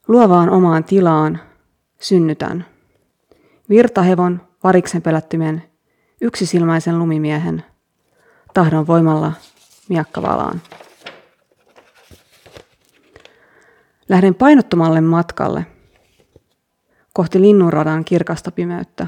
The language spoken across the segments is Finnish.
Luovaan omaan tilaan synnytän. Virtahevon, variksen pelättymen, yksisilmäisen lumimiehen, tahdon voimalla miakkavalaan. Lähden painottomalle matkalle kohti linnunradan kirkasta pimeyttä.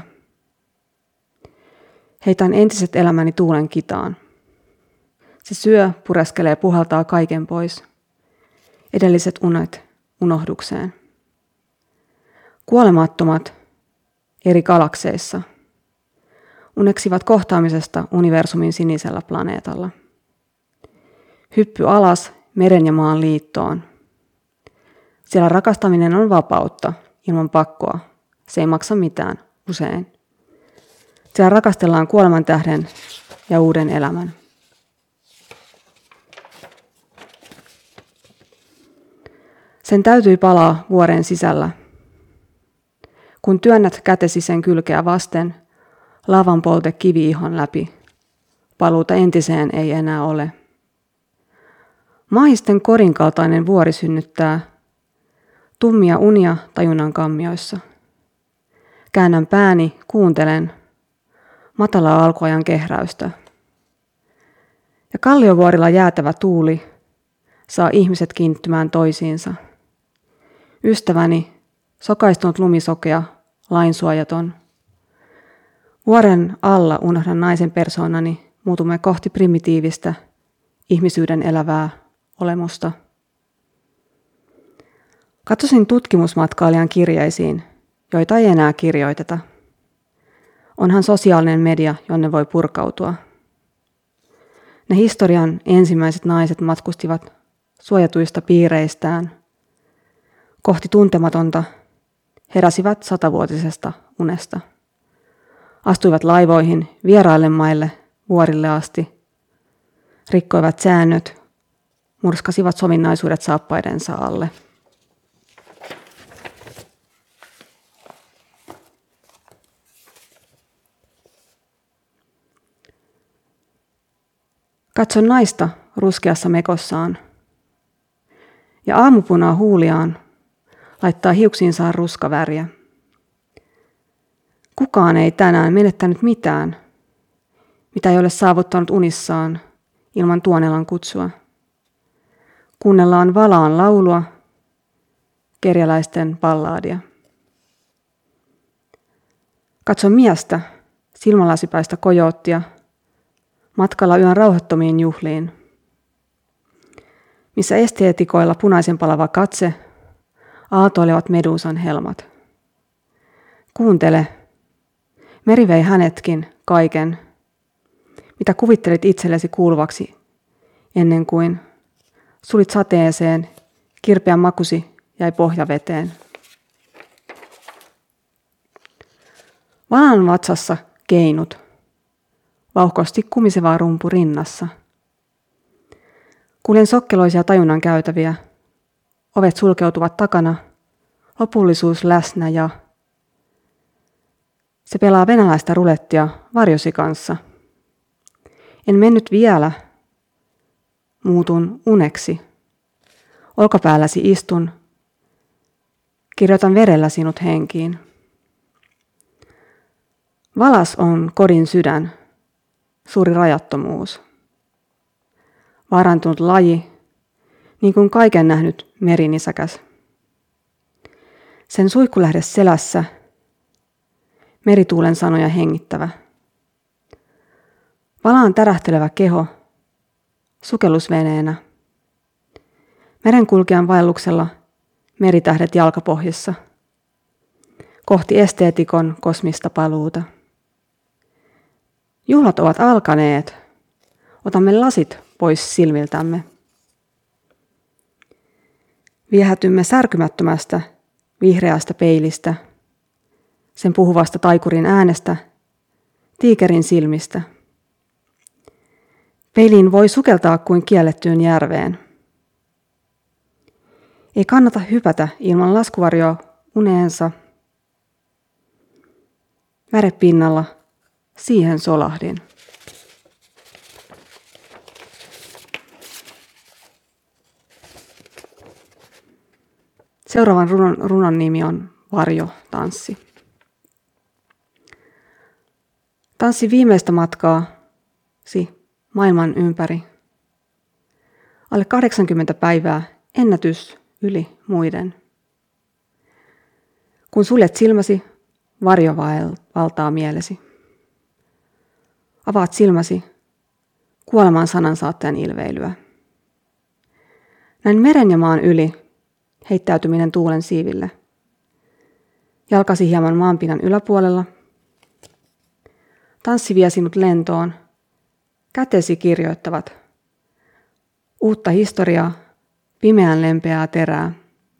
Heitän entiset elämäni tuulen kitaan. Se syö, pureskelee, puhaltaa kaiken pois. Edelliset unet unohdukseen. Kuolemattomat eri galakseissa uneksivat kohtaamisesta universumin sinisellä planeetalla. Hyppy alas meren ja maan liittoon. Siellä rakastaminen on vapautta, ilman pakkoa. Se ei maksa mitään, usein. Siellä rakastellaan kuoleman tähden ja uuden elämän. Sen täytyi palaa vuoren sisällä. Kun työnnät kätesi sen kylkeä vasten, lavan polte kivi-ihon läpi. Paluuta entiseen ei enää ole. Maahisten korin kaltainen vuori synnyttää tummia unia tajunnan kammioissa. Käännän pääni, kuuntelen matalaa alkuajan kehräystä. Ja kalliovuorilla jäätävä tuuli saa ihmiset kiinnittymään toisiinsa. Ystäväni, sokaistunut lumisokea, lainsuojaton. Vuoren alla unohdan naisen persoonani, muutumme kohti primitiivistä, ihmisyyden elävää olemusta. Katsosin tutkimusmatkailijan kirjeisiin, joita ei enää kirjoiteta. Onhan sosiaalinen media, jonne voi purkautua. Ne historian ensimmäiset naiset matkustivat suojatuista piireistään kohti tuntematonta, heräsivät 100-vuotisesta unesta. Astuivat laivoihin vieraille maille, vuorille asti, rikkoivat säännöt, murskasivat sovinnaisuudet saappaidensa alle. Katson naista ruskeassa mekossaan ja aamupunaa huuliaan laittaa hiuksiinsa ruskaväriä. Kukaan ei tänään menettänyt mitään, mitä ei ole saavuttanut unissaan ilman Tuonelan kutsua. Kuunnellaan Valaan laulua, kerjäläisten ballaadia. Katson miestä, silmälasipäistä kojoottia, matkalla yön rauhattomiin juhliin, missä esteetikoilla punaisen palava katse aaltoilevat meduusan helmat. Kuuntele, meri vei hänetkin kaiken, mitä kuvittelit itsellesi kuuluvaksi ennen kuin sulit sateeseen, kirpeän makusi jäi pohjaveteen. Valan vatsassa keinut, vauhkosti kumisevaa rumpu rinnassa. Kuljen sokkeloisia tajunnan käytäviä, ovet sulkeutuvat takana, lopullisuus läsnä ja se pelaa venäläistä rulettia varjosi kanssa. En mennyt vielä, muutun uneksi. Olkapäälläsi istun, kirjoitan verellä sinut henkiin. Valas on kodin sydän, suuri rajattomuus. Vaarantunut laji, niin kuin kaiken nähnyt merinisäkäs. Sen suihkulähde selässä, merituulen sanoja hengittävä. Valaan tärähtelevä keho, sukellusveneenä. Merenkulkijan vaelluksella meritähdet jalkapohjissa. Kohti esteetikon kosmista paluuta. Juhlat ovat alkaneet. Otamme lasit pois silmiltämme. Viehätymme särkymättömästä, vihreästä peilistä, sen puhuvasta taikurin äänestä, tiikerin silmistä. Peiliin voi sukeltaa kuin kiellettyyn järveen. Ei kannata hypätä ilman laskuvarjoa uneensa. Värepinnalla siihen solahdin. Seuraavan runon nimi on Varjotanssi. Tanssi viimeistä matkaasi maailman ympäri. Alle 80 päivää, ennätys yli muiden. Kun suljet silmäsi, varjo valtaa mielesi. Avaat silmäsi, kuoleman sanansaattajan ilveilyä. Näin meren ja maan yli, heittäytyminen tuulen siiville. Jalkasi hieman maanpinnan yläpuolella. Tanssi vie sinut lentoon. Kätesi kirjoittavat. Uutta historiaa, pimeän lempeää terää.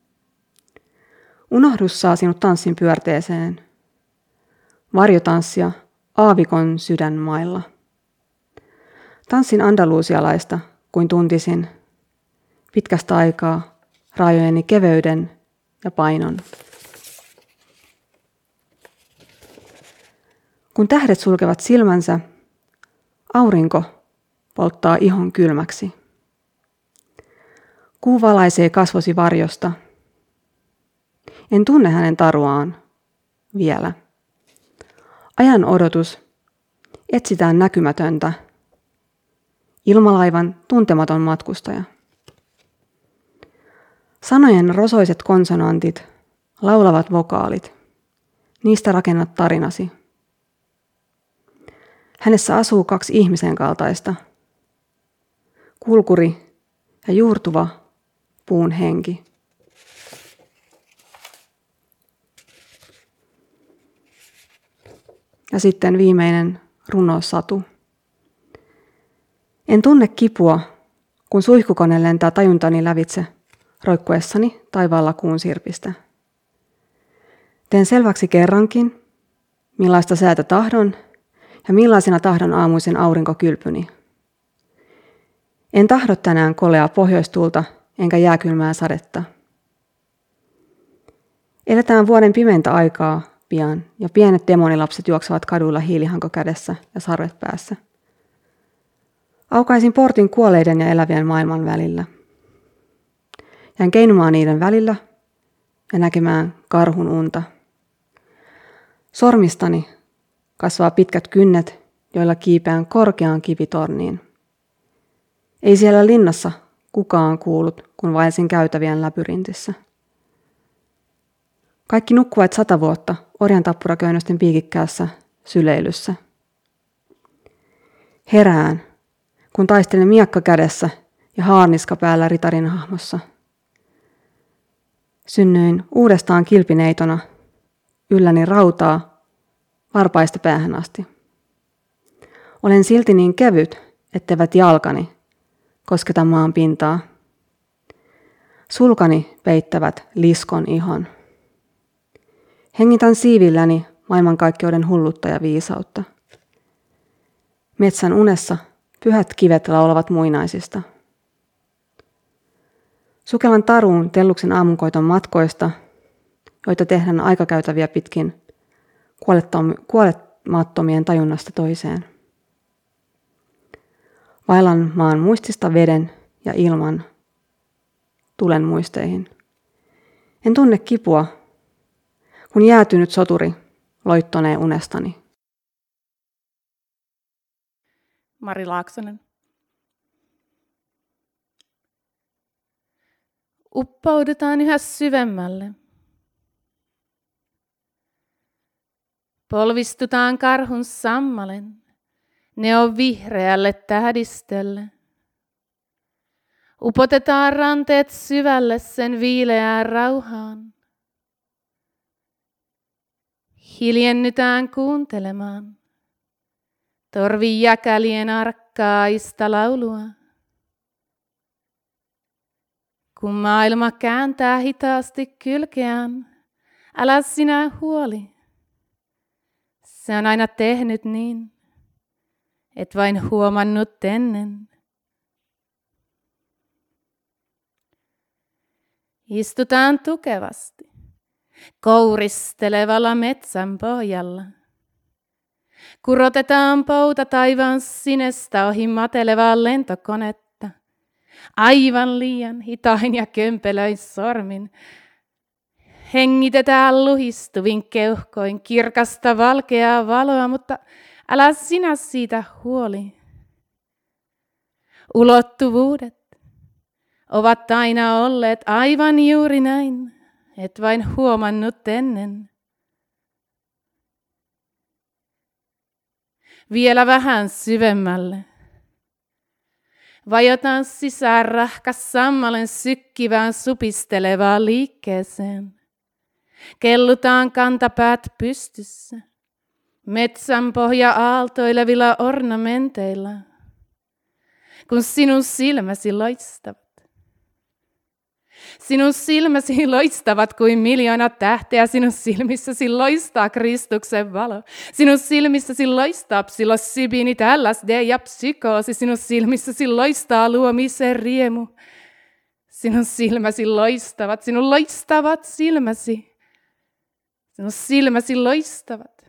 Unohdus saa sinut tanssin pyörteeseen. Varjotanssia aavikon sydänmailla. Tanssin andalusialaista, kuin tuntisin. Pitkästä aikaa raajojeni keveyden ja painon. Kun tähdet sulkevat silmänsä, aurinko polttaa ihon kylmäksi. Kuu valaisee kasvosi varjosta. En tunne hänen taruaan vielä. Ajan odotus, etsitään näkymätöntä. Ilmalaivan tuntematon matkustaja. Sanojen rosoiset konsonantit, laulavat vokaalit. Niistä rakennat tarinasi. Hänessä asuu 2 ihmisen kaltaista. Kulkuri ja juurtuva puun henki. Ja sitten viimeinen runosatu. En tunne kipua, kun suihkukone lentää tajuntani lävitse, roikkuessani taivaalla kuun sirpistä. Teen selväksi kerrankin, millaista säätä tahdon ja millaisena tahdon aamuisen aurinkokylpyni. En tahdo tänään koleaa pohjoistuulta enkä jääkylmää sadetta. Eletään vuoden pimeintä aikaa pian ja pienet demonilapset juoksevat kaduilla hiilihanko kädessä ja sarvet päässä. Aukaisin portin kuolleiden ja elävien maailman välillä. Jään keinumaan niiden välillä ja näkemään karhun unta. Sormistani kasvaa pitkät kynnet, joilla kiipeän korkeaan kivitorniin. Ei siellä linnassa kukaan kuullut, kun vaelsin käytävien labyrintissä. Kaikki nukkuvat 100 vuotta orjantappuraköynnösten piikikkäässä syleilyssä. Herään, kun taistelen miekka kädessä ja haarniska päällä ritarin hahmossa. Synnyin uudestaan kilpineitona, ylläni rautaa, varpaista päähän asti. Olen silti niin kevyt, etteivät jalkani kosketa maan pintaa. Sulkani peittävät liskon ihon. Hengitän siivilläni maailmankaikkeuden hullutta ja viisautta. Metsän unessa pyhät kivet laulavat muinaisista. Sukellan taruun telluksen aamunkoiton matkoista, joita tehdään aikakäytäviä pitkin kuolemattomien tajunnasta toiseen. Vaellan maan muistista veden ja ilman, tulen muisteihin. En tunne kipua, kun jäätynyt soturi loittonee unestani. Mari Laaksonen. Uppoudutaan yhä syvemmälle. Polvistutaan karhun sammalen. Ne on vihreälle tähdistelle. Upotetaan ranteet syvälle sen viileään rauhaan. Hiljennytään kuuntelemaan torvi jäkälien arkkaista laulua. Kun maailma kääntää hitaasti kylkeään, älä sinä huoli. Se on aina tehnyt niin, et vain huomannut ennen. Istutaan tukevasti, kouristelevalla metsän pohjalla. Kurotetaan pouta taivaan sinestä ohi matelevaa lentokonetta. Aivan liian hitain ja kömpelöin sormin. Hengitetään luhistuvin keuhkoin kirkasta valkeaa valoa, mutta älä sinä siitä huoli. Ulottuvuudet ovat aina olleet aivan juuri näin, et vain huomannut ennen. Vielä vähän syvemmälle. Vajotaan sisään rahkas sammalen sykkivään supistelevaan liikkeeseen. Kellutaan kantapäät pystyssä, metsän pohja aaltoilevilla ornamenteilla, kun sinun silmäsi loistavat. Sinun silmäsi loistavat kuin miljoona tähteä, sinun silmissäsi loistaa Kristuksen valo. Sinun silmissäsi loistaa psilosybiini, LSD ja psykoosi, sinun silmissäsi loistaa luomisen riemu. Sinun silmäsi loistavat, sinun loistavat silmäsi. Sinun silmäsi loistavat.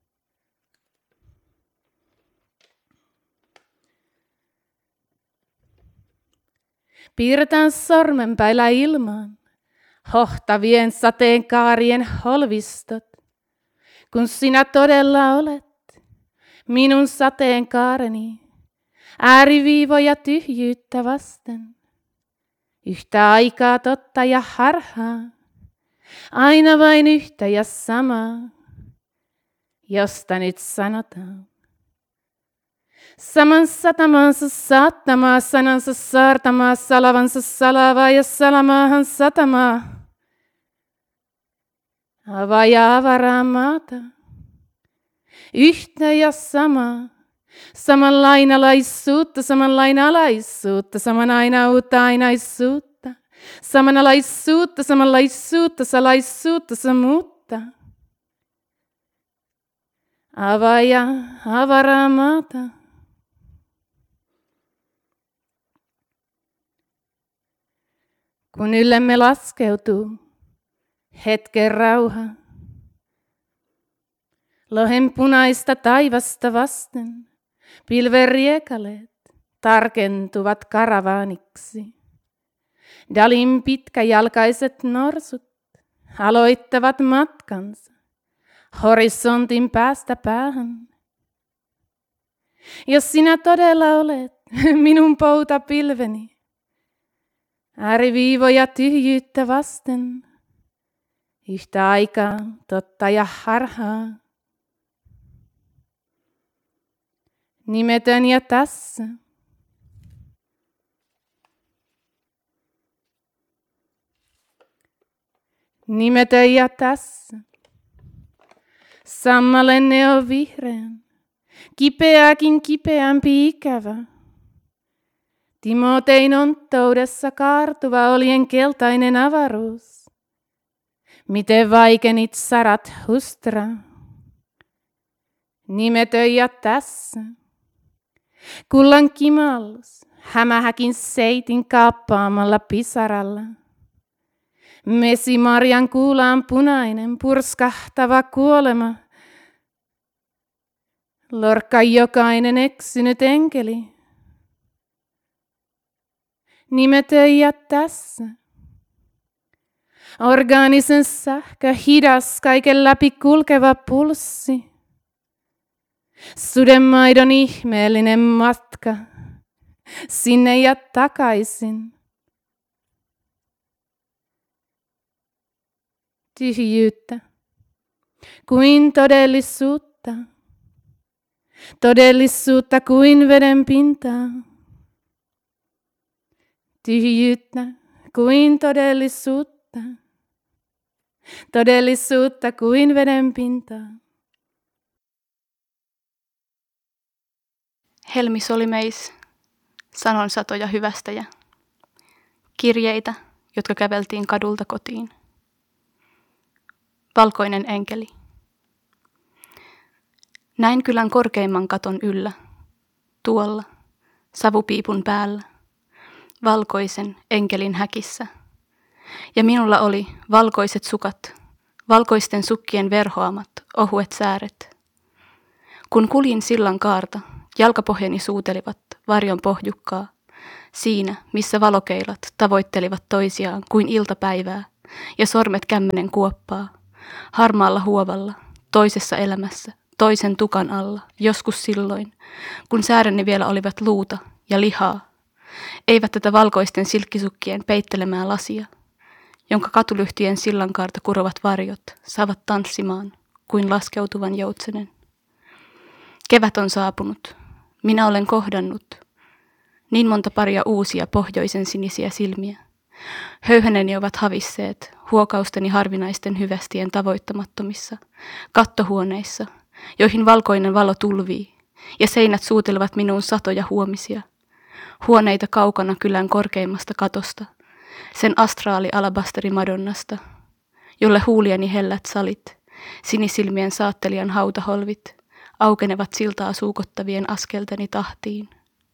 Piirretään sormenpäillä ilmaan, hohtavien sateenkaarien holvistot, kun sinä todella olet minun sateenkaareni, ääriviivoja tyhjyyttä vasten, yhtä aikaa totta ja harhaa, aina vain yhtä ja samaa, josta nyt sanotaan. Saman satamansa saattamaa, sanansa saartamaa, salavansa salavaa ja salamaahan satamaa. Avaa ja avaraa maata, yhtä ja samaa, samanlainalaisuutta, samanlainalaisuutta, saman ainautta, ainaisuutta, samanalaisuutta, samanlaisuutta, salaisuutta, samuutta. Avaa ja avaraa maata. Kun yllemme laskeutuu hetken rauha, lohen punaista taivasta vasten, pilven riekaleet tarkentuvat karavaaniksi. Dalin pitkäjalkaiset norsut aloittavat matkansa horisontin päästä päähän. Jos sinä todella olet minun poutapilveni, ääriviivoja tyhjyyttä vasten, yhtä aikaa totta ja harhaa. Nimetön ja tässä. Nimetön ja tässä. Sammalenne on vihreän, kipeääkin kipeämpi ikävä. Timotein onttoudessa kaartuva olien keltainen avaruus. Miten vaikenit sarat hustra. Nimetön ja tässä. Kullan kimallus, hämähäkin seitin kaappaamalla pisaralla. Mesimarjan kuulaan punainen, purskahtava kuolema. Lorkka jokainen eksynyt enkeli. Nimetön ja tässä. Orgaanisen sähkö, hidas, kaiken läpi kulkeva pulssi. Sudenmaidon ihmeellinen matka, sinne ja takaisin. Tyhjyyttä, kuin todellisuutta. Todellisuutta kuin veden pintaa. Tyhjyyttä kuin todellisuutta. Todellisuutta kuin veden pintaa. Helmis oli meis, sanon satoja hyvästäjä. Kirjeitä, jotka käveltiin kadulta kotiin. Valkoinen enkeli. Näin kylän korkeimman katon yllä, tuolla, savupiipun päällä, valkoisen enkelin häkissä. Ja minulla oli valkoiset sukat, valkoisten sukkien verhoamat, ohuet sääret. Kun kuljin sillan kaarta, jalkapohjani suutelivat varjon pohjukkaa, siinä missä valokeilat tavoittelivat toisiaan kuin iltapäivää, ja sormet kämmenen kuoppaa. Harmaalla huovalla, toisessa elämässä, toisen tukan alla, joskus silloin, kun sääreni vielä olivat luuta ja lihaa, eivät tätä valkoisten silkkisukkien peittelemää lasia, jonka katulyhtien sillankaarta kurovat varjot saavat tanssimaan kuin laskeutuvan joutsenen. Kevät on saapunut. Minä olen kohdannut niin monta paria uusia pohjoisen sinisiä silmiä. Höyhäneni ovat havisseet huokausteni harvinaisten hyvästien tavoittamattomissa kattohuoneissa, joihin valkoinen valo tulvii, ja seinät suutelevat minuun satoja huomisia. Huoneita kaukana kylän korkeimmasta katosta, sen astraali alabasteri madonnasta, jolle huulieni hellät salit, sinisilmien saattelijan hautaholvit, aukenevat siltaa suukottavien askelteni tahtiin.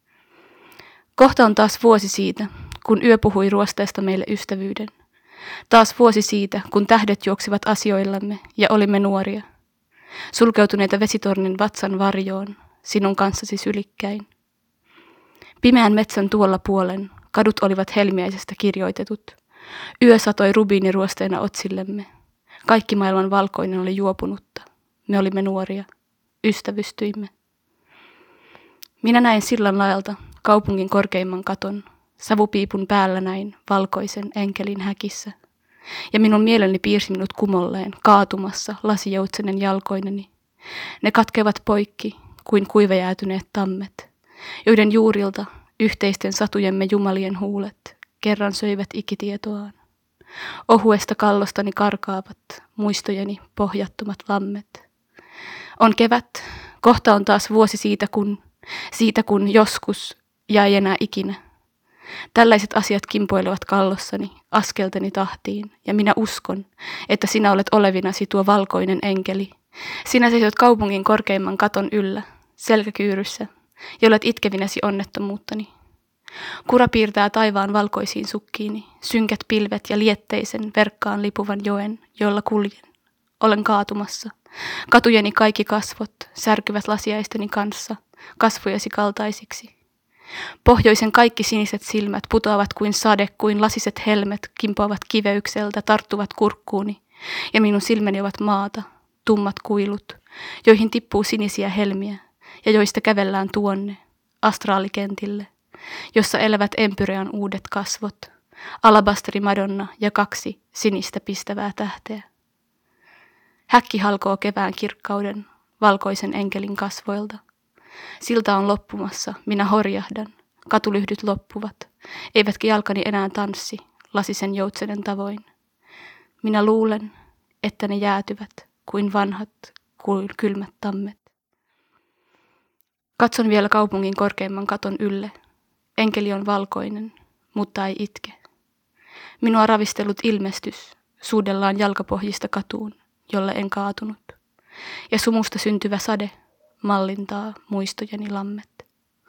Kohta on taas vuosi siitä, kun yö puhui ruosteesta meille ystävyyden. Taas vuosi siitä, kun tähdet juoksivat asioillamme ja olimme nuoria. Sulkeutuneita vesitornin vatsan varjoon, sinun kanssasi sylikkäin. Pimeän metsän tuolla puolen kadut olivat helmiäisestä kirjoitetut. Yö satoi rubiiniruosteena otsillemme. Kaikki maailman valkoinen oli juopunutta. Me olimme nuoria. Ystävystyimme. Minä näin sillan laelta kaupungin korkeimman katon, savupiipun päällä näin valkoisen enkelin häkissä. Ja minun mieleni piirsi minut kumolleen, kaatumassa lasijoutsenen jalkoineni. Ne katkevat poikki kuin kuivajäätyneet tammet, joiden juurilta yhteisten satujemme jumalien huulet kerran söivät ikitietoaan. Ohuesta kallostani karkaavat muistojeni pohjattomat lammet. On kevät, kohta on taas vuosi siitä kun joskus ja ei enää ikinä. Tällaiset asiat kimpoilevat kallossani, askelteni tahtiin, ja minä uskon, että sinä olet olevinasi tuo valkoinen enkeli. Sinä seisot kaupungin korkeimman katon yllä, selkäkyyryssä, ja olet itkevinäsi onnettomuuttani. Kura piirtää taivaan valkoisiin sukkiini, synkät pilvet ja lietteisen verkkaan lipuvan joen, jolla kuljen. Olen kaatumassa. Katujeni kaikki kasvot särkyvät lasiaisteni kanssa, kasvojesi kaltaisiksi. Pohjoisen kaikki siniset silmät putoavat kuin sade, kuin lasiset helmet kimpoavat kiveykseltä, tarttuvat kurkkuuni, ja minun silmäni ovat maata, tummat kuilut, joihin tippuu sinisiä helmiä, ja joista kävellään tuonne, astraalikentille, jossa elävät Empyrean uudet kasvot, alabasteri madonna ja 2 sinistä pistävää tähteä. Häkki halkoo kevään kirkkauden valkoisen enkelin kasvoilta. Silta on loppumassa, minä horjahdan, katulyhdyt loppuvat, eivätkä jalkani enää tanssi lasisen joutsenen tavoin. Minä luulen, että ne jäätyvät kuin vanhat, kuin kylmät tammet. Katson vielä kaupungin korkeimman katon ylle. Enkeli on valkoinen, mutta ei itke. Minua ravistellut ilmestys suudellaan jalkapohjista katuun, jolle en kaatunut, ja sumusta syntyvä sade mallintaa muistojeni lammet.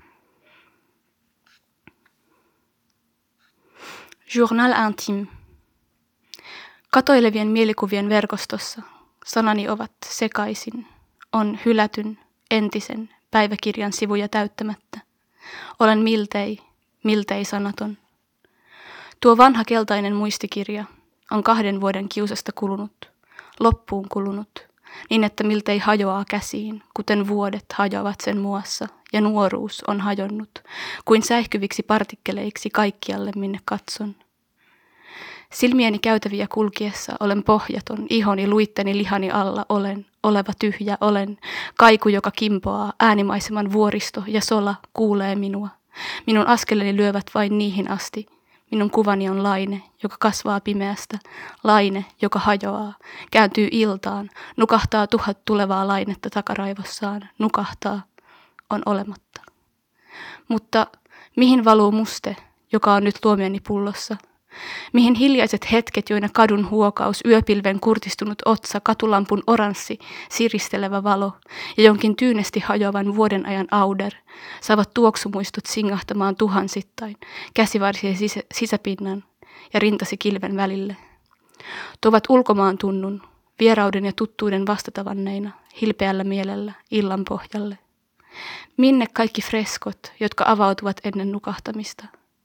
Journal intime. Katoilevien mielikuvien verkostossa sanani ovat sekaisin, on hylätyn, entisen päiväkirjan sivuja täyttämättä. Olen miltei sanaton. Tuo vanha keltainen muistikirja on 2 vuoden kiusasta kulunut, loppuun kulunut, niin että miltei hajoaa käsiin, kuten vuodet hajoavat sen muassa, ja nuoruus on hajonnut, kuin säihkyviksi partikkeleiksi kaikkialle, minne katson. Silmieni käytäviä kulkiessa olen pohjaton, ihoni luitteni lihani alla olen, oleva tyhjä olen, kaiku, joka kimpoaa, äänimaiseman vuoristo ja sola kuulee minua. Minun askeleni lyövät vain niihin asti. Minun kuvani on laine, joka kasvaa pimeästä, laine, joka hajoaa, kääntyy iltaan, nukahtaa 1000 tulevaa lainetta takaraivossaan, nukahtaa, on olematta. Mutta mihin valuu muste, joka on nyt tuomioni pullossa? Mihin hiljaiset hetket, joina kadun huokaus, yöpilven kurtistunut otsa, katulampun oranssi, siristelevä valo ja jonkin tyynesti hajoavan vuoden ajan auder, saavat tuoksumuistot singahtamaan tuhansittain, käsivarsien sisäpinnan ja rintasi kilven välille. Tuovat ulkomaan tunnun, vierauden ja tuttuuden vastatavanneina, hilpeällä mielellä, illan pohjalle. Minne kaikki freskot, jotka avautuvat ennen nukahtamista?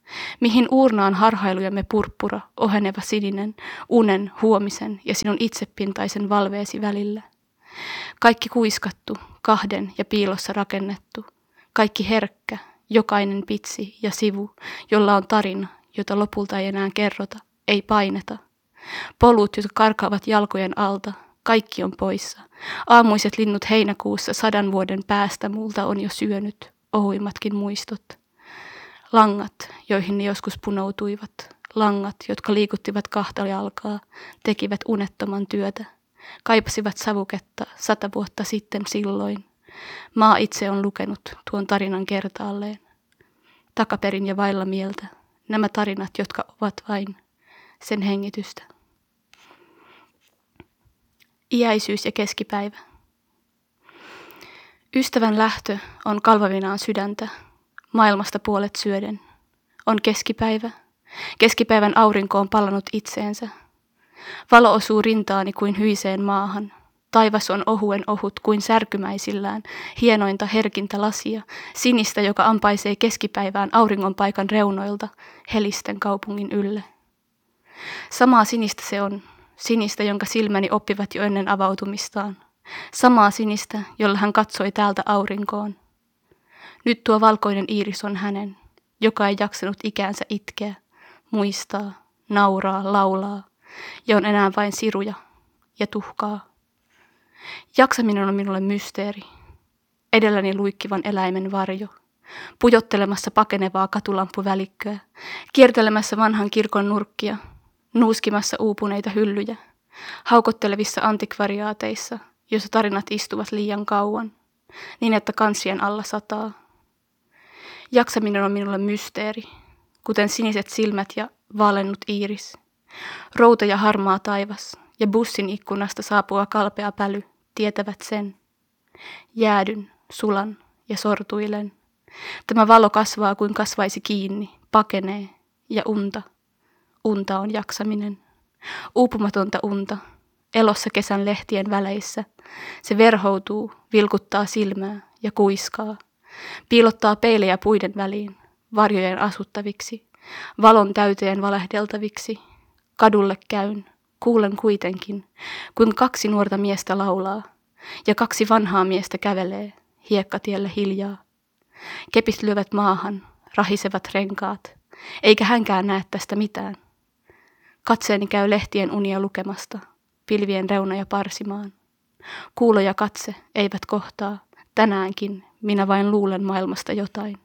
Mihin uurnaan harhailujemme purppura, oheneva sininen, unen, huomisen ja sinun itsepintaisen valveesi välillä. Kaikki kuiskattu, kahden ja piilossa rakennettu. Kaikki herkkä, jokainen pitsi ja sivu, jolla on tarina, jota lopulta ei enää kerrota, ei paineta. Polut, jotka karkaavat jalkojen alta, kaikki on poissa. Aamuiset linnut heinäkuussa 100 vuoden päästä multa on jo syönyt, ohuimmatkin muistot. Langat, joihin ne joskus punoutuivat, langat, jotka liikuttivat kahta jalkaa, tekivät unettoman työtä, kaipasivat savuketta 100 vuotta sitten silloin. Maa itse on lukenut tuon tarinan kertaalleen. Takaperin ja vailla mieltä, nämä tarinat, jotka ovat vain sen hengitystä. Iäisyys ja keskipäivä. Ystävän lähtö on kalvavinaan sydäntä, maailmasta puolet syöden. On keskipäivä. Keskipäivän aurinko on palannut itseensä. Valo osuu rintaani kuin hyiseen maahan. Taivas on ohuen ohut kuin särkymäisillään, hienointa herkintä lasia, sinistä, joka ampaisee keskipäivään auringonpaikan reunoilta, helisten kaupungin ylle. Samaa sinistä se on, sinistä, jonka silmäni oppivat jo ennen avautumistaan. Samaa sinistä, jolla hän katsoi täältä aurinkoon. Nyt tuo valkoinen iiris on hänen, joka ei jaksanut ikäänsä itkeä, muistaa, nauraa, laulaa, ja on enää vain siruja ja tuhkaa. Jaksaminen on minulle mysteeri, edelläni luikkivan eläimen varjo, pujottelemassa pakenevaa katulampuvälikköä, kiertelemässä vanhan kirkon nurkkia, nuuskimassa uupuneita hyllyjä, haukottelevissa antikvariaateissa, joissa tarinat istuvat liian kauan, niin että kansien alla sataa. Jaksaminen on minulle mysteeri, kuten siniset silmät ja vaalennut iiris, routa ja harmaa taivas ja bussin ikkunasta saapuva kalpea päly tietävät sen. Jäädyn, sulan ja sortuilen. Tämä valo kasvaa kuin kasvaisi kiinni, pakenee ja unta. Unta on jaksaminen. Uupumatonta unta, elossa kesän lehtien väleissä. Se verhoutuu, vilkuttaa silmää ja kuiskaa. Piilottaa peilejä puiden väliin, varjojen asuttaviksi, valon täyteen valehdeltaviksi. Kadulle käyn, kuulen kuitenkin, kun 2 nuorta miestä laulaa ja 2 vanhaa miestä kävelee hiekkatielle hiljaa. Kepit lyövät maahan, rahisevat renkaat, eikä hänkään näe tästä mitään. Katseeni käy lehtien unia lukemasta, pilvien reunoja parsimaan. Kuulo ja katse eivät kohtaa, tänäänkin minä vain luulen maailmasta jotain.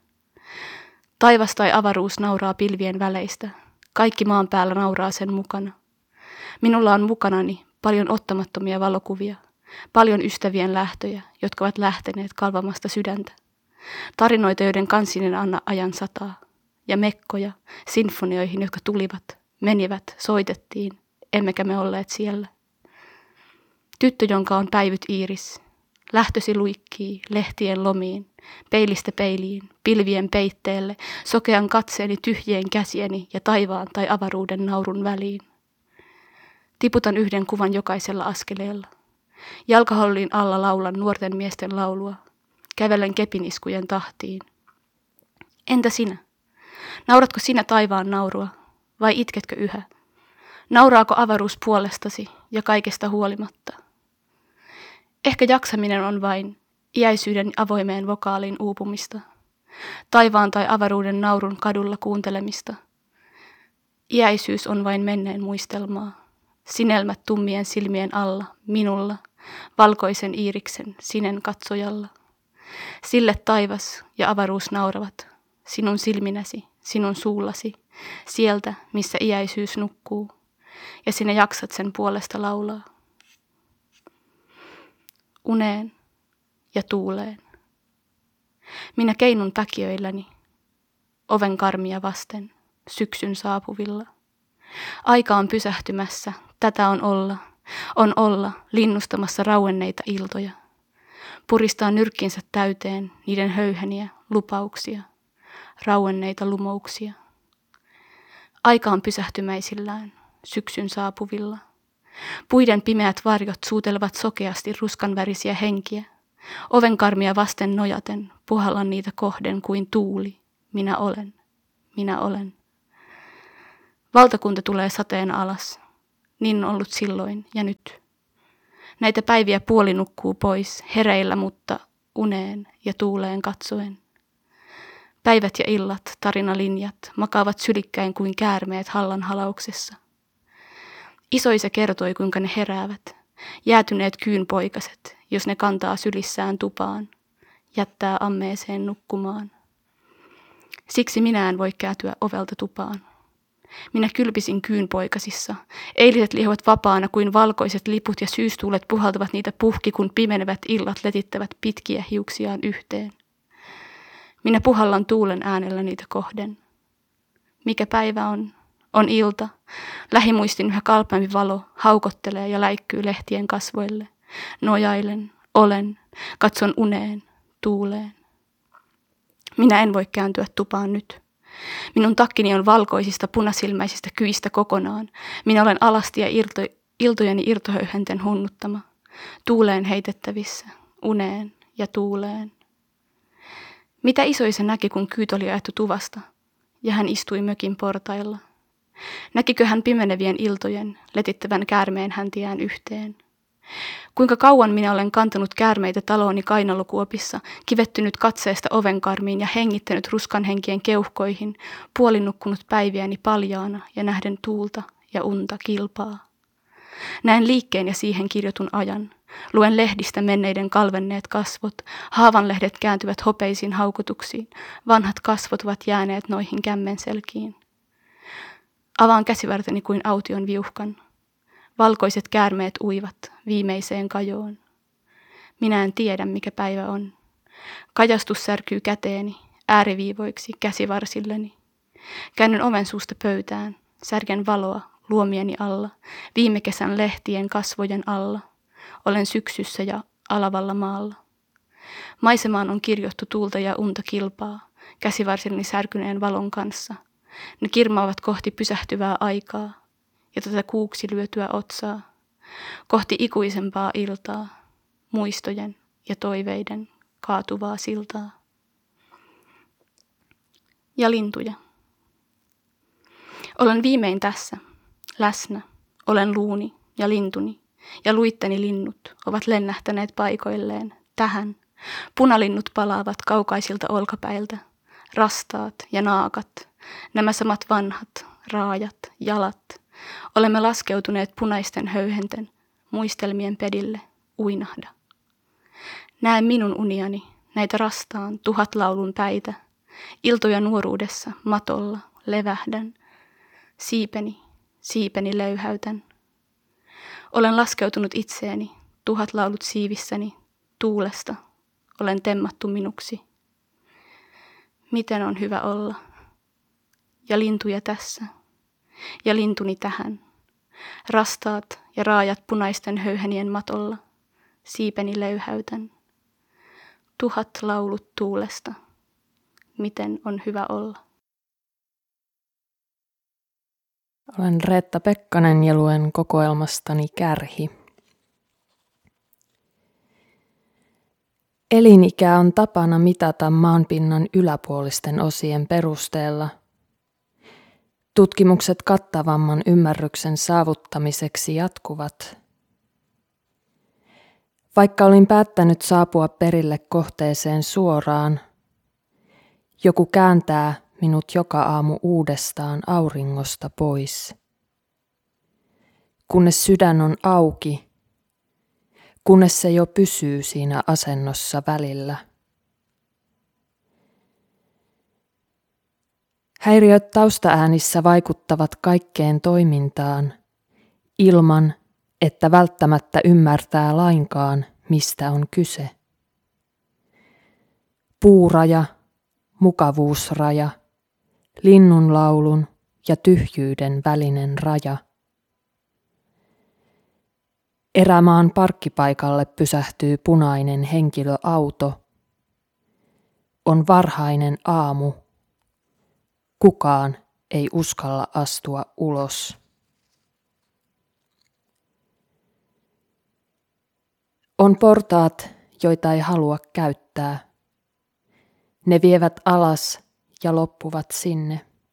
Taivas tai avaruus nauraa pilvien väleistä, kaikki maan päällä nauraa sen mukana. Minulla on mukanani paljon ottamattomia valokuvia, paljon ystävien lähtöjä, jotka ovat lähteneet kalvamasta sydäntä. Tarinoita, joiden kansinen anna ajan sataa, ja mekkoja, sinfonioihin, jotka tulivat, menivät, soitettiin, emmekä me olleet siellä. Tyttö, jonka on päivyt iiris, lähtösi luikkii lehtien lomiin, peilistä peiliin, pilvien peitteelle, sokean katseeni tyhjien käsieni ja taivaan tai avaruuden naurun väliin. Tiputan 1 kuvan jokaisella askeleella. Jalkahollin alla laulan nuorten miesten laulua. Kävelen kepiniskujen tahtiin. Entä sinä? Nauratko sinä taivaan naurua vai itketkö yhä? Nauraako avaruus puolestasi ja kaikesta huolimatta? Ehkä jaksaminen on vain iäisyyden avoimeen vokaaliin uupumista. Taivaan tai avaruuden naurun kadulla kuuntelemista. Iäisyys on vain menneen muistelmaa. Sinelmät tummien silmien alla, minulla, valkoisen iiriksen sinen katsojalla. Sille taivas ja avaruus nauravat, sinun silminäsi, sinun suullasi, sieltä, missä iäisyys nukkuu, ja sinä jaksat sen puolesta laulaa. Uneen ja tuuleen. Minä keinun päkiöilläni, oven karmia vasten, syksyn saapuvilla. Aika on pysähtymässä, tätä on olla linnustamassa rauenneita iltoja. Puristaa nyrkkinsä täyteen niiden höyheniä, lupauksia, rauenneita lumouksia. Aika on pysähtymäisillään, syksyn saapuvilla. Puiden pimeät varjot suutelevat sokeasti ruskanvärisiä henkiä. Ovenkarmia vasten nojaten puhallan niitä kohden kuin tuuli. Minä olen. minä olen. Valtakunta tulee sateen alas. Niin on ollut silloin ja nyt. Näitä päiviä puoli nukkuu pois, hereillä, mutta uneen ja tuuleen katsoen. Päivät ja illat, tarinalinjat, makaavat sylikkäin kuin käärmeet hallan halauksessa. Isoisä kertoi, kuinka ne heräävät, jäätyneet kyynpoikaset, jos ne kantaa sylissään tupaan, jättää ammeeseen nukkumaan. Siksi minä en voi kääntyä ovelta tupaan. Minä kylpisin kyynpoikasissa. Eiliset lihoivat vapaana kuin valkoiset liput ja syystuulet puhaltavat niitä puhki, kun pimenevät illat letittävät pitkiä hiuksiaan yhteen. Minä puhallan tuulen äänellä niitä kohden. Mikä päivä on? On ilta. Lähimuistin yhä kalpeampi valo haukottelee ja läikkyy lehtien kasvoille. Nojailen, olen, katson uneen, tuuleen. Minä en voi kääntyä tupaan nyt. Minun takkini on valkoisista punasilmäisistä kyistä kokonaan. Minä olen alasti ja iltojeni irtohöyhenten hunnuttama. Tuuleen heitettävissä, uneen ja tuuleen. Mitä isoisä näki, kun kyyt oli ajettu tuvasta, ja hän istui mökin portailla? Näkikö hän pimenevien iltojen, letittävän käärmeen häntiään yhteen? Kuinka kauan minä olen kantanut käärmeitä talooni kainalokuopissa, kivettynyt katseesta ovenkarmiin ja hengittänyt ruskan henkien keuhkoihin, puolinukkunut päiviäni paljaana ja nähden tuulta ja unta kilpaa. Näen liikkeen ja siihen kirjotun ajan. Luen lehdistä menneiden kalvenneet kasvot, haavanlehdet kääntyvät hopeisiin haukotuksiin, vanhat kasvot ovat jääneet noihin kämmenselkiin. Avaan käsivarteni kuin aution viuhkan. Valkoiset käärmeet uivat viimeiseen kajoon. Minä en tiedä, mikä päivä on. Kajastus särkyy käteeni, ääriviivoiksi käsivarsilleni. Käännyn oven suusta pöytään, särken valoa luomieni alla, viime kesän lehtien kasvojen alla. Olen syksyssä ja alavalla maalla. Maisemaan on kirjoittu tuulta ja unta kilpaa, käsivarsilleni särkyneen valon kanssa. Ne kirmaavat kohti pysähtyvää aikaa ja tätä kuuksi lyötyä otsaa, kohti ikuisempaa iltaa, muistojen ja toiveiden kaatuvaa siltaa. Ja lintuja. Olen viimein tässä, läsnä, olen luuni ja lintuni, ja luitteni linnut ovat lennähtäneet paikoilleen tähän. Punalinnut palaavat kaukaisilta olkapäiltä, rastaat ja naakat, nämä samat vanhat, raajat, jalat. Olemme laskeutuneet punaisten höyhenten, muistelmien pedille, uinahda. Näen minun uniani, näitä rastaan 1000 laulun päitä, iltoja nuoruudessa, matolla, levähdän, siipeni löyhäytän. Olen laskeutunut itseeni, 1000 laulut siivissäni, tuulesta, olen temmattu minuksi. Miten on hyvä olla? Ja lintuja tässä, ja lintuni tähän. Rastaat ja raajat punaisten höyhenien matolla, siipeni löyhäytän. 1000 laulut tuulesta, miten on hyvä olla? Olen Reetta Pekkanen ja luen kokoelmastani Kärhi. Elinikää on tapana mitata maanpinnan yläpuolisten osien perusteella. Tutkimukset kattavamman ymmärryksen saavuttamiseksi jatkuvat. Vaikka olin päättänyt saapua perille kohteeseen suoraan, joku kääntää minut joka aamu uudestaan auringosta pois. Kunnes sydän on auki, kunnes se jo pysyy siinä asennossa välillä. Häiriöt taustaäänissä vaikuttavat kaikkeen toimintaan, ilman että välttämättä ymmärtää lainkaan, mistä on kyse. Puuraja, mukavuusraja, linnunlaulun ja tyhjyyden välinen raja. Erämaan parkkipaikalle pysähtyy punainen henkilöauto. On varhainen aamu. Kukaan ei uskalla astua ulos. On portaat, joita ei halua käyttää. Ne vievät alas ja loppuvat sinne.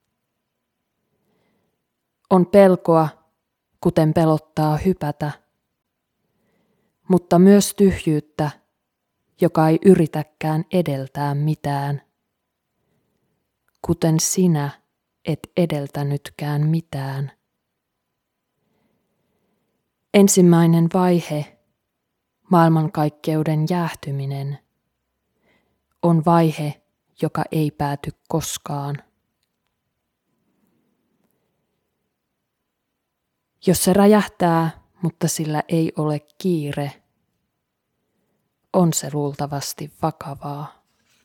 On pelkoa, kuten pelottaa hypätä, mutta myös tyhjyyttä, joka ei yritäkään edeltää mitään, kuten sinä et edeltänytkään mitään. Ensimmäinen vaihe, maailmankaikkeuden jäähtyminen, on vaihe, joka ei pääty koskaan. Jos se räjähtää, mutta sillä ei ole kiire, on se luultavasti vakavaa.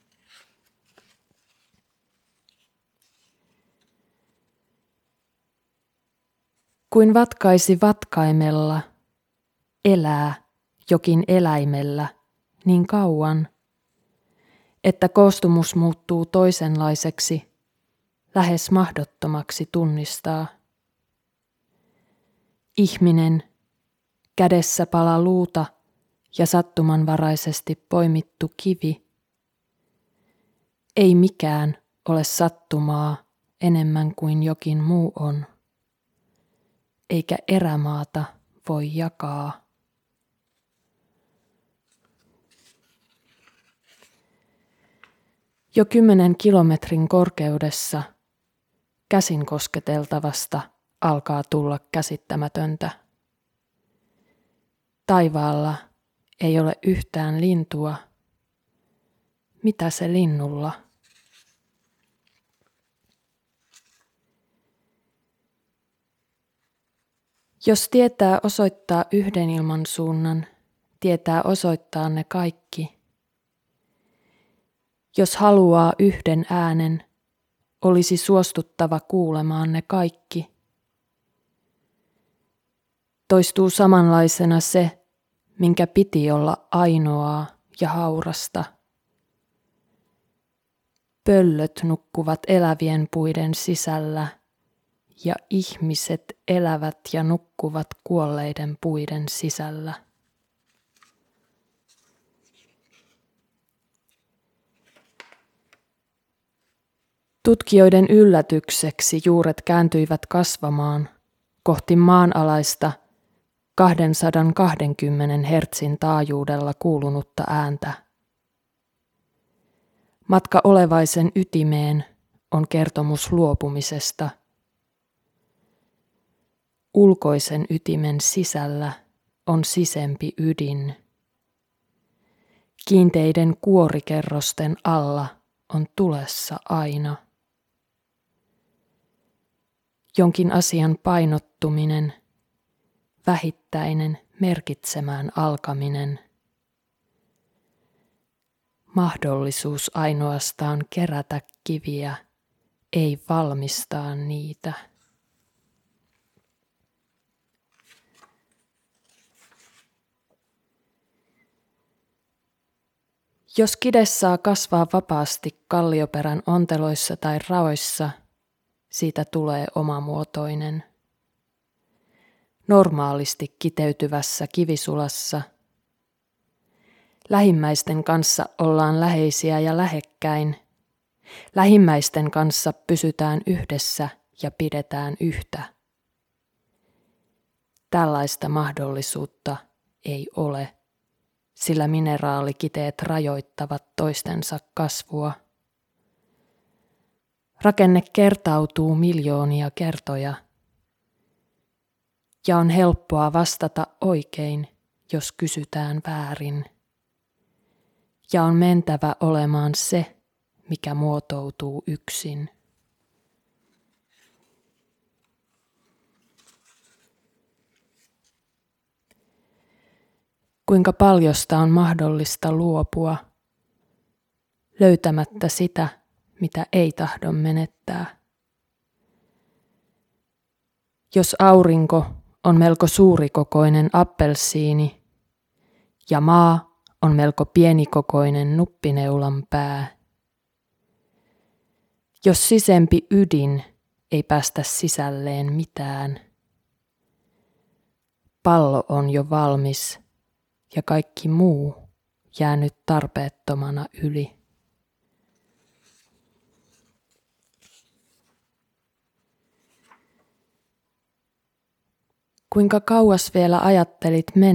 Kuin vatkaisi vatkaimella, elää jokin eläimellä niin kauan, että koostumus muuttuu toisenlaiseksi, lähes mahdottomaksi tunnistaa. Ihminen, kädessä pala luuta ja sattumanvaraisesti poimittu kivi. Ei mikään ole sattumaa enemmän kuin jokin muu on, eikä erämaata voi jakaa. Jo 10 kilometrin korkeudessa käsin kosketeltavasta alkaa tulla käsittämätöntä. Taivaalla ei ole yhtään lintua. Mitä se linnulla? Jos tietää osoittaa yhden ilmansuunnan, tietää osoittaa ne kaikki. Jos haluaa yhden äänen, olisi suostuttava kuulemaan ne kaikki. Toistuu samanlaisena se, minkä piti olla ainoaa ja haurasta. Pöllöt nukkuvat elävien puiden sisällä, ja ihmiset elävät ja nukkuvat kuolleiden puiden sisällä. Tutkijoiden yllätykseksi juuret kääntyivät kasvamaan kohti maanalaista 220 hertsin taajuudella kuulunutta ääntä. Matka olevaisen ytimeen on kertomus luopumisesta. Ulkoisen ytimen sisällä on sisempi ydin. Kiinteiden kuorikerrosten alla on tulessa aina. Jonkin asian painottuminen, vähittäinen merkitsemään alkaminen. Mahdollisuus ainoastaan kerätä kiviä, ei valmistaa niitä. Jos kide saa kasvaa vapaasti kallioperän onteloissa tai raoissa, siitä tulee omamuotoinen. Normaalisti kiteytyvässä kivisulassa lähimmäisten kanssa ollaan läheisiä ja lähekkäin. Lähimmäisten kanssa pysytään yhdessä ja pidetään yhtä. Tällaista mahdollisuutta ei ole, sillä mineraalikiteet rajoittavat toistensa kasvua. Rakenne kertautuu miljoonia kertoja, ja on helppoa vastata oikein, jos kysytään väärin. Ja on mentävä olemaan se, mikä muotoutuu yksin. Kuinka paljosta on mahdollista luopua, löytämättä sitä, mitä ei tahdo menettää. Jos aurinko on melko suurikokoinen appelsiini ja maa on melko pienikokoinen nuppineulan pää. Jos sisempi ydin ei päästä sisälleen mitään, pallo on jo valmis ja kaikki muu jäänyt tarpeettomana yli. Kuinka kauas vielä ajattelit mennä?